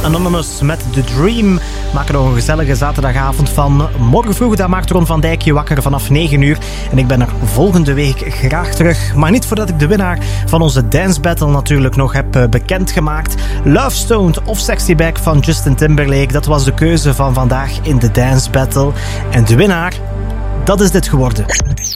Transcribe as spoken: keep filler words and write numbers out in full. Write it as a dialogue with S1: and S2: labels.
S1: Anonymous met The Dream maken er een gezellige zaterdagavond van. Morgen vroeg, daar maakt Ron van Dijk je wakker vanaf negen uur. En ik ben er volgende week graag terug. Maar niet voordat ik de winnaar van onze Dance Battle natuurlijk nog heb bekendgemaakt. Love Stoned of Sexy Back van Justin Timberlake. Dat was de keuze van vandaag in de Dance Battle. En de winnaar, dat is dit geworden.